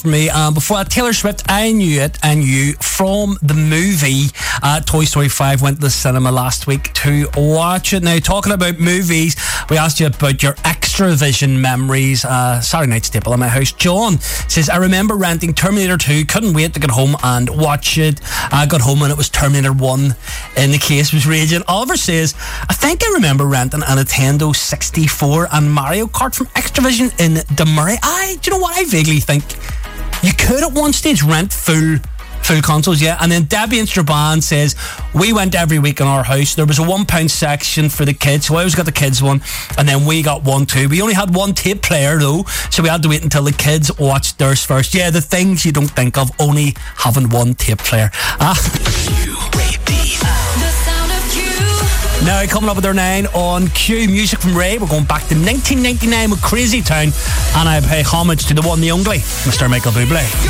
for me. Before that, Taylor Swift, I Knew It, and You, from the movie Toy Story 5. Went to the cinema last week to watch it. Now, talking about movies, we asked you about your Extravision memories. Saturday night staple in my house. John says, I remember renting Terminator 2, couldn't wait to get home and watch it. I got home and it was Terminator 1 in the case, was raging. Oliver says, I think I remember renting a Nintendo 64 and Mario Kart from Extravision in Demurray. Do you know what? I vaguely think you could at one stage rent full consoles, yeah. And then Debbie in Strabane says, we went every week in our house. There was a £1 section for the kids, so I always got the kids one, and then we got one too. We only had one tape player though, so we had to wait until the kids watched theirs first. Yeah, the things you don't think of, only having one tape player. Now, coming up with their 9 on Q, music from Ray. We're going back to 1999 with Crazy Town, and I pay homage to the one, the only, Mr. Michael Bublé.